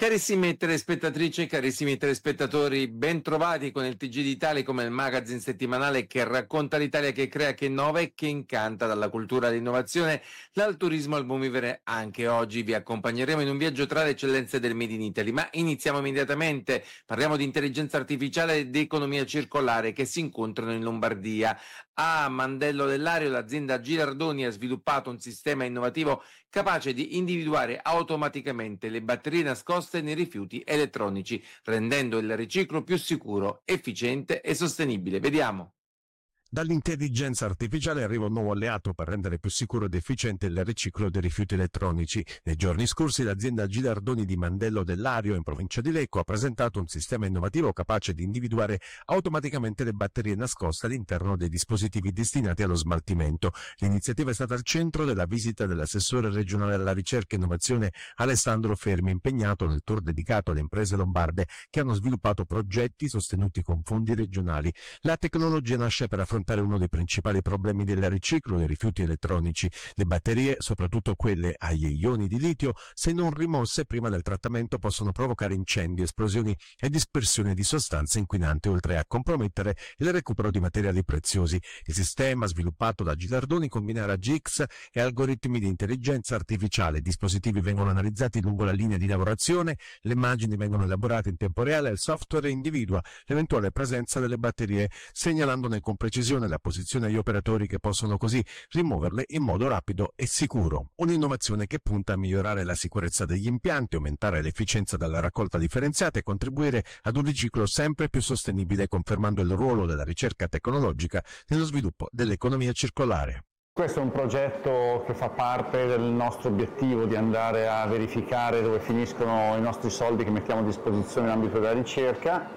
Carissime telespettatrici e carissimi telespettatori, ben trovati con il TG d'Italia come il magazine settimanale che racconta l'Italia, che crea, che innova e che incanta, dalla cultura all'innovazione, dal turismo al buon vivere. Anche oggi vi accompagneremo in un viaggio tra le eccellenze del Made in Italy, ma iniziamo immediatamente. Parliamo di intelligenza artificiale ed economia circolare che si incontrano in Lombardia. A Mandello del Lario l'azienda Gilardoni ha sviluppato un sistema innovativo capace di individuare automaticamente le batterie nascoste nei rifiuti elettronici, rendendo il riciclo più sicuro, efficiente e sostenibile. Vediamo. Dall'intelligenza artificiale arriva un nuovo alleato per rendere più sicuro ed efficiente il riciclo dei rifiuti elettronici. Nei giorni scorsi l'azienda Gilardoni di Mandello del Lario, in provincia di Lecco, ha presentato un sistema innovativo capace di individuare automaticamente le batterie nascoste all'interno dei dispositivi destinati allo smaltimento. L'iniziativa è stata al centro della visita dell'assessore regionale alla ricerca e innovazione Alessandro Fermi, impegnato nel tour dedicato alle imprese lombarde che hanno sviluppato progetti sostenuti con fondi regionali. La tecnologia nasce per affrontare uno dei principali problemi del riciclo dei rifiuti elettronici. Le batterie, soprattutto quelle agli ioni di litio, se non rimosse prima del trattamento, possono provocare incendi, esplosioni e dispersione di sostanze inquinanti, oltre a compromettere il recupero di materiali preziosi. Il sistema, sviluppato da Gilardoni, combina raggi X e algoritmi di intelligenza artificiale. I dispositivi vengono analizzati lungo la linea di lavorazione, le immagini vengono elaborate in tempo reale e il software individua l'eventuale presenza delle batterie, segnalandone con precisione la posizione agli operatori, che possono così rimuoverle in modo rapido e sicuro. Un'innovazione che punta a migliorare la sicurezza degli impianti, aumentare l'efficienza della raccolta differenziata e contribuire ad un riciclo sempre più sostenibile, confermando il ruolo della ricerca tecnologica nello sviluppo dell'economia circolare. Questo è un progetto che fa parte del nostro obiettivo di andare a verificare dove finiscono i nostri soldi che mettiamo a disposizione nell'ambito della ricerca.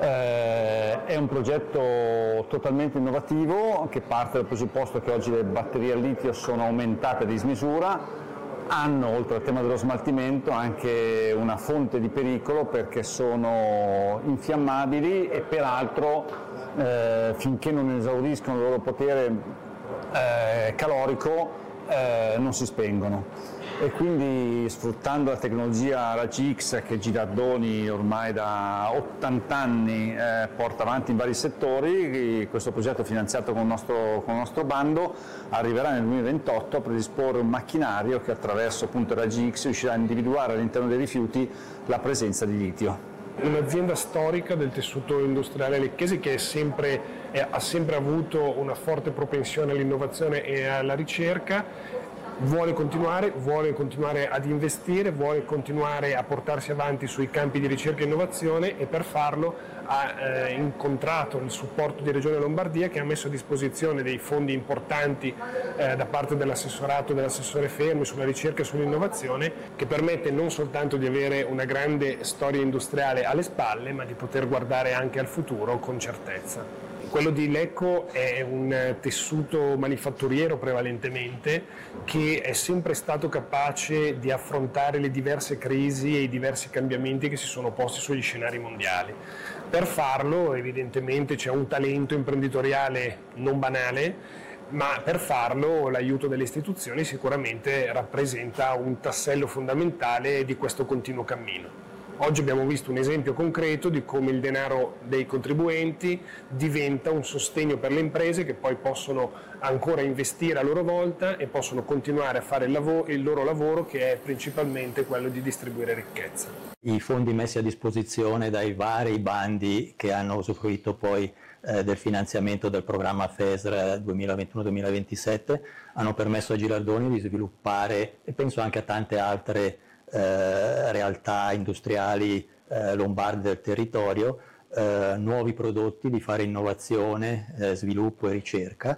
È un progetto totalmente innovativo che parte dal presupposto che oggi le batterie al litio sono aumentate a dismisura, hanno, oltre al tema dello smaltimento, anche una fonte di pericolo perché sono infiammabili e peraltro finché non esauriscono il loro potere calorico non si spengono. E quindi, sfruttando la tecnologia raggi X che Gilardoni ormai da 80 anni porta avanti in vari settori, questo progetto finanziato con il nostro bando arriverà nel 2028 a predisporre un macchinario che attraverso appunto raggi X riuscirà a individuare all'interno dei rifiuti la presenza di litio. Un'azienda storica del tessuto industriale lecchese che ha sempre avuto una forte propensione all'innovazione e alla ricerca. Vuole continuare ad investire, vuole continuare a portarsi avanti sui campi di ricerca e innovazione, e per farlo ha incontrato il supporto di Regione Lombardia, che ha messo a disposizione dei fondi importanti da parte dell'assessorato dell'assessore Fermi sulla ricerca e sull'innovazione, che permette non soltanto di avere una grande storia industriale alle spalle, ma di poter guardare anche al futuro con certezza. Quello di Lecco è un tessuto manifatturiero prevalentemente, che è sempre stato capace di affrontare le diverse crisi e i diversi cambiamenti che si sono posti sugli scenari mondiali. Per farlo evidentemente c'è un talento imprenditoriale non banale, ma per farlo l'aiuto delle istituzioni sicuramente rappresenta un tassello fondamentale di questo continuo cammino. Oggi abbiamo visto un esempio concreto di come il denaro dei contribuenti diventa un sostegno per le imprese, che poi possono ancora investire a loro volta e possono continuare a fare il loro lavoro, che è principalmente quello di distribuire ricchezza. I fondi messi a disposizione dai vari bandi che hanno usufruito poi del finanziamento del programma FESR 2021-2027 hanno permesso a Gilardoni di sviluppare, e penso anche a tante altre realtà industriali lombarde del territorio, nuovi prodotti, di fare innovazione, sviluppo e ricerca,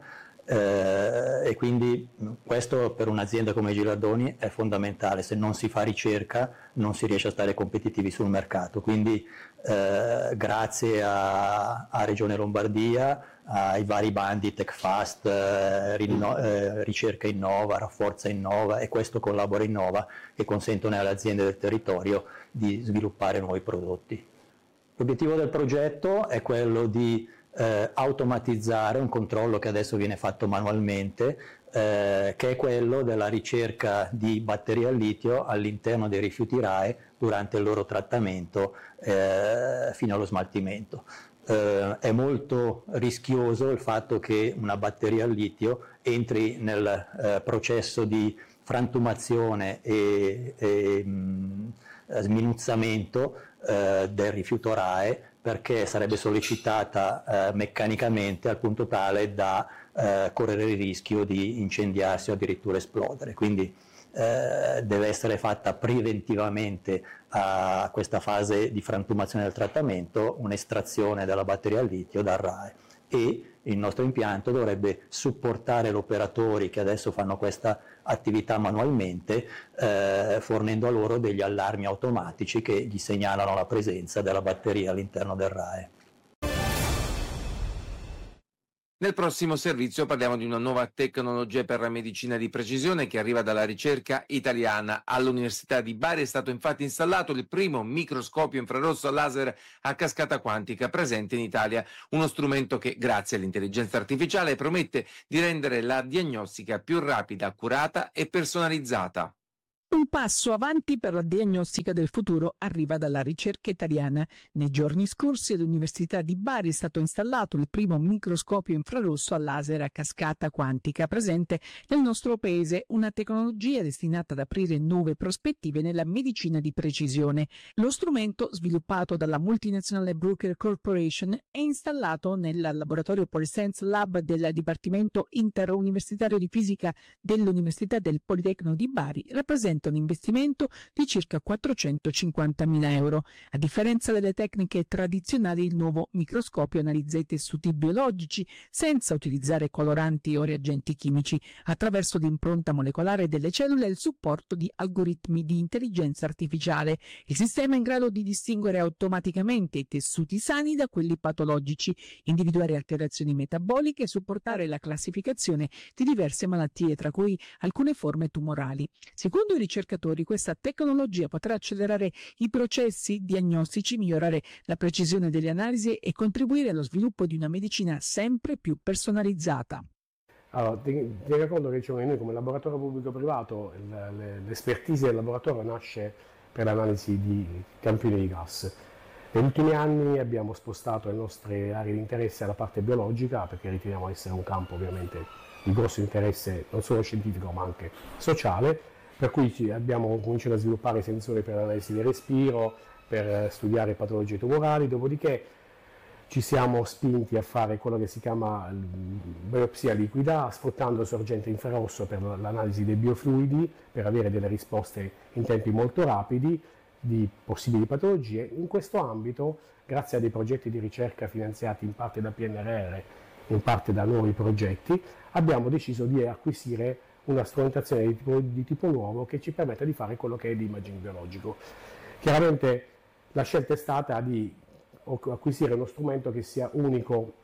e quindi questo per un'azienda come Gilardoni è fondamentale. Se non si fa ricerca non si riesce a stare competitivi sul mercato, quindi grazie a Regione Lombardia, ai vari bandi TechFast, Ricerca Innova, Rafforza Innova e Questo Collabora Innova, che consentono alle aziende del territorio di sviluppare nuovi prodotti. L'obiettivo del progetto è quello di automatizzare un controllo che adesso viene fatto manualmente, che è quello della ricerca di batterie al litio all'interno dei rifiuti RAEE durante il loro trattamento fino allo smaltimento. È molto rischioso il fatto che una batteria al litio entri nel processo di frantumazione e sminuzzamento del rifiuto RAEE, perché sarebbe sollecitata meccanicamente al punto tale da correre il rischio di incendiarsi o addirittura esplodere. Quindi deve essere fatta preventivamente a questa fase di frantumazione del trattamento un'estrazione della batteria al litio dal RAEE, e il nostro impianto dovrebbe supportare gli operatori che adesso fanno questa attività manualmente, fornendo a loro degli allarmi automatici che gli segnalano la presenza della batteria all'interno del RAEE. Nel prossimo servizio parliamo di una nuova tecnologia per la medicina di precisione che arriva dalla ricerca italiana. All'Università di Bari è stato infatti installato il primo microscopio infrarosso a laser a cascata quantica presente in Italia, uno strumento che, grazie all'intelligenza artificiale, promette di rendere la diagnostica più rapida, accurata e personalizzata. Un passo avanti per la diagnostica del futuro arriva dalla ricerca italiana. Nei giorni scorsi all'Università di Bari è stato installato il primo microscopio infrarosso a laser a cascata quantica presente nel nostro paese, una tecnologia destinata ad aprire nuove prospettive nella medicina di precisione. Lo strumento, sviluppato dalla multinazionale Bruker Corporation, è installato nel laboratorio Polysense Lab del Dipartimento Interuniversitario di Fisica dell'Università del Politecnico di Bari. Rappresenta un investimento di circa 450.000 euro. A differenza delle tecniche tradizionali, il nuovo microscopio analizza i tessuti biologici senza utilizzare coloranti o reagenti chimici, attraverso l'impronta molecolare delle cellule e il supporto di algoritmi di intelligenza artificiale. Il sistema è in grado di distinguere automaticamente i tessuti sani da quelli patologici, individuare alterazioni metaboliche e supportare la classificazione di diverse malattie, tra cui alcune forme tumorali. Secondo i ricercatori, questa tecnologia potrà accelerare i processi diagnostici, migliorare la precisione delle analisi e contribuire allo sviluppo di una medicina sempre più personalizzata. Allora, tenga conto che noi come laboratorio pubblico-privato, l'espertise del laboratorio nasce per l'analisi di campioni di gas. Negli ultimi anni abbiamo spostato le nostre aree di interesse alla parte biologica, perché riteniamo essere un campo ovviamente di grosso interesse non solo scientifico ma anche sociale, per cui abbiamo cominciato a sviluppare sensori per l'analisi del respiro, per studiare patologie tumorali, dopodiché ci siamo spinti a fare quello che si chiama biopsia liquida, sfruttando sorgente infrarosso per l'analisi dei biofluidi, per avere delle risposte in tempi molto rapidi di possibili patologie. In questo ambito, grazie a dei progetti di ricerca finanziati in parte da PNRR, in parte da nuovi progetti, abbiamo deciso di acquisire una strumentazione di tipo nuovo che ci permette di fare quello che è l'imaging biologico. Chiaramente la scelta è stata di acquisire uno strumento che sia unico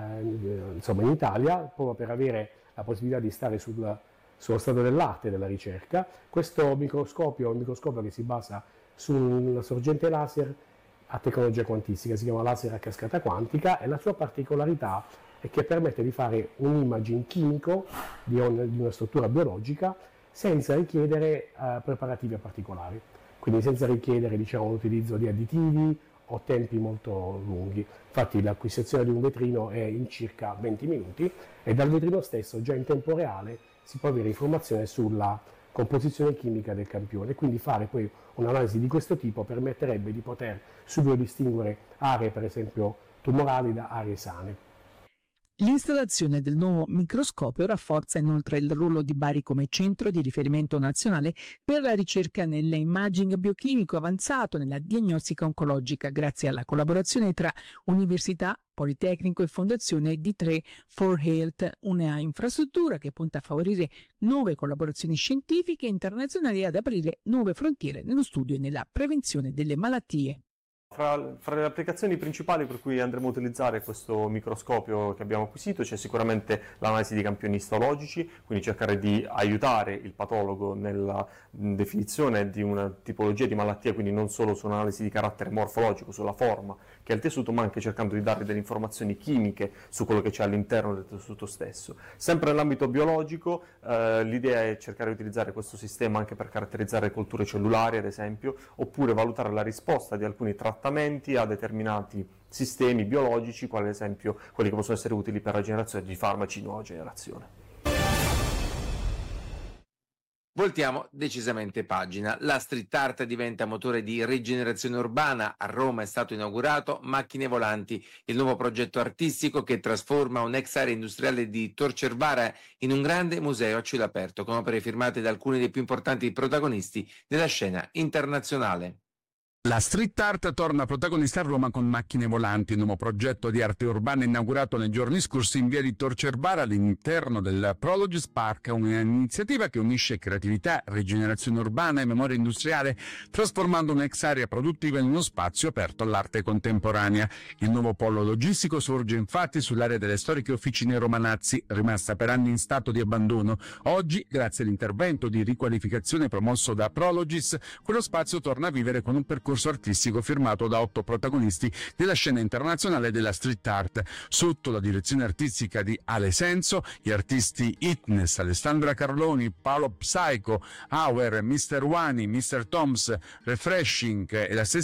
in Italia, proprio per avere la possibilità di stare sullo stato dell'arte della ricerca. Questo microscopio è un microscopio che si basa su una sorgente laser a tecnologia quantistica, si chiama laser a cascata quantica, e la sua particolarità è che permette di fare un imaging chimico di una struttura biologica senza richiedere preparativi particolari, quindi senza richiedere l'utilizzo di additivi o tempi molto lunghi. Infatti l'acquisizione di un vetrino è in circa 20 minuti e dal vetrino stesso già in tempo reale si può avere informazione sulla composizione chimica del campione, quindi fare poi un'analisi di questo tipo permetterebbe di poter subito distinguere aree per esempio tumorali da aree sane. L'installazione del nuovo microscopio rafforza inoltre il ruolo di Bari come centro di riferimento nazionale per la ricerca nell'imaging biochimico avanzato nella diagnostica oncologica, grazie alla collaborazione tra Università, Politecnico e Fondazione D3 for Health, una infrastruttura che punta a favorire nuove collaborazioni scientifiche internazionali e ad aprire nuove frontiere nello studio e nella prevenzione delle malattie. Fra le applicazioni principali per cui andremo a utilizzare questo microscopio che abbiamo acquisito c'è sicuramente l'analisi di campioni istologici, quindi cercare di aiutare il patologo nella definizione di una tipologia di malattia, quindi non solo su un'analisi di carattere morfologico, sulla forma che è il tessuto, ma anche cercando di dargli delle informazioni chimiche su quello che c'è all'interno del tessuto stesso. Sempre nell'ambito biologico, l'idea è cercare di utilizzare questo sistema anche per caratterizzare colture cellulari, ad esempio, oppure valutare la risposta di alcuni trattamenti a determinati sistemi biologici, quali ad esempio quelli che possono essere utili per la generazione di farmaci di nuova generazione. Voltiamo decisamente pagina. La street art diventa motore di rigenerazione urbana. A Roma è stato inaugurato Macchine Volanti, il nuovo progetto artistico che trasforma un'ex area industriale di Tor Cervara in un grande museo a cielo aperto, con opere firmate da alcuni dei più importanti protagonisti della scena internazionale. La street art torna protagonista a Roma con Macchine Volanti, un nuovo progetto di arte urbana inaugurato nei giorni scorsi in via di Tor Cervara all'interno del Prologis Park, un'iniziativa che unisce creatività, rigenerazione urbana e memoria industriale, trasformando un'ex area produttiva in uno spazio aperto all'arte contemporanea. Il nuovo polo logistico sorge infatti sull'area delle storiche officine Romanazzi, rimasta per anni in stato di abbandono. Oggi, grazie all'intervento di riqualificazione promosso da Prologis, quello spazio torna a vivere con un percorso artistico firmato da 8 protagonisti della scena internazionale della street art. Sotto la direzione artistica di Ale Senso, gli artisti Itness, Alessandra Carloni, Paolo Psycho, Auer, Mr. Wani, Mr. Toms, Refreshing e la stessa